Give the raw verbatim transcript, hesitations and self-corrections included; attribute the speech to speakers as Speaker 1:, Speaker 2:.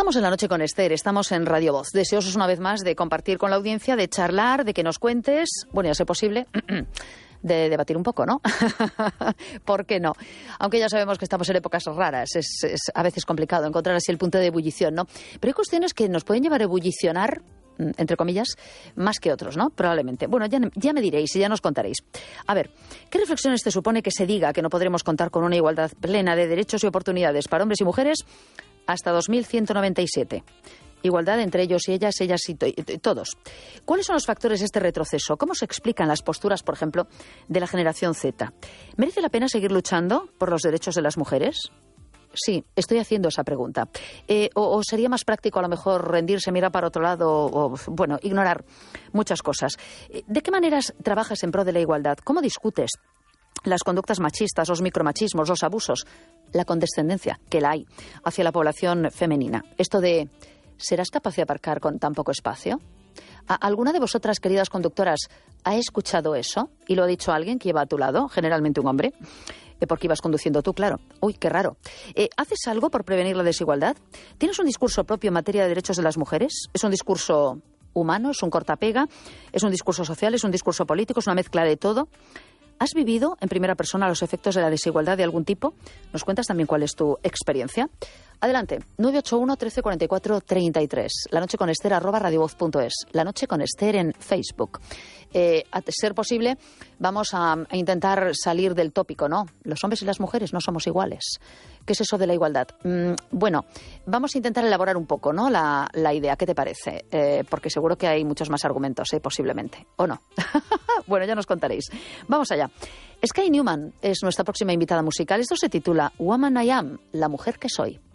Speaker 1: Estamos en La Noche con Esther, estamos en Radio Voz, deseosos una vez más de compartir con la audiencia, de charlar, de que nos cuentes, bueno, ya sea posible, de debatir un poco, ¿no? ¿Por qué no? Aunque ya sabemos que estamos en épocas raras, es, es a veces complicado encontrar así el punto de ebullición, ¿no? Pero hay cuestiones que nos pueden llevar a ebullicionar, entre comillas, más que otros, ¿no? Probablemente. Bueno, ya, ya me diréis y ya nos contaréis. A ver, ¿qué reflexiones te supone que se diga que no podremos contar con una igualdad plena de derechos y oportunidades para hombres y mujeres hasta dos mil ciento noventa y siete? Igualdad entre ellos y ellas, ellas y, to y todos. ¿Cuáles son los factores de este retroceso? ¿Cómo se explican las posturas, por ejemplo, de la generación Z? ¿Merece la pena seguir luchando por los derechos de las mujeres? Sí, estoy haciendo esa pregunta. Eh, o, o sería más práctico a lo mejor rendirse, mirar para otro lado o, bueno, ignorar muchas cosas. ¿De qué maneras trabajas en pro de la igualdad? ¿Cómo discutes las conductas machistas, los micromachismos, los abusos, la condescendencia, que la hay, hacia la población femenina? Esto de, ¿serás capaz de aparcar con tan poco espacio? ¿Alguna de vosotras, queridas conductoras, ha escuchado eso y lo ha dicho alguien que lleva a tu lado, generalmente un hombre? Porque ibas conduciendo tú, claro. Uy, qué raro. Eh, ¿Haces algo por prevenir la desigualdad? ¿Tienes un discurso propio en materia de derechos de las mujeres? ¿Es un discurso humano? ¿Es un cortapega? ¿Es un discurso social? ¿Es un discurso político? ¿Es una mezcla de todo? ¿Has vivido en primera persona los efectos de la desigualdad de algún tipo? ¿Nos cuentas también cuál es tu experiencia? Adelante, nueve ocho uno, trece cuarenta y cuatro, treinta y tres. La noche con Esther, arroba radiovoz punto es. La noche con Esther en Facebook. Eh, a ser posible, vamos a, a intentar salir del tópico, ¿no? Los hombres y las mujeres no somos iguales. ¿Qué es eso de la igualdad? Mm, bueno, vamos a intentar elaborar un poco, ¿no? La, la idea, ¿qué te parece? Eh, porque seguro que hay muchos más argumentos, ¿eh? Posiblemente. ¿O no? Bueno, ya nos contaréis. Vamos allá. Sky Newman es nuestra próxima invitada musical. Esto se titula Woman I Am, la mujer que soy.